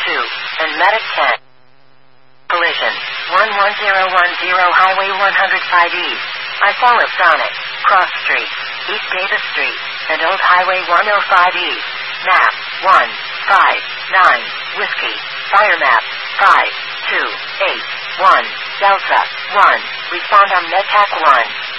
2, and Medic 10. Collision. 11010 Highway 105 East. I follow Sonic. Cross Street. East Davis Street. And Old Highway 105 East. Map. 159. Whiskey. Fire map. 5281. Delta. 1. Respond on MedTac 1.